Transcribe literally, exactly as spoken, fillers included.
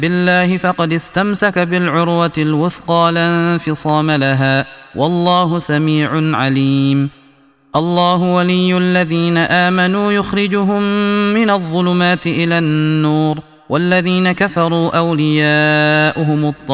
بالله فقد استمسك بالعروة الوثقى لا انفصام لها، والله سميع عليم. الله ولي الذين آمنوا يخرجهم من الظلمات إلى النور، والذين كفروا أولياؤهم الطاغوت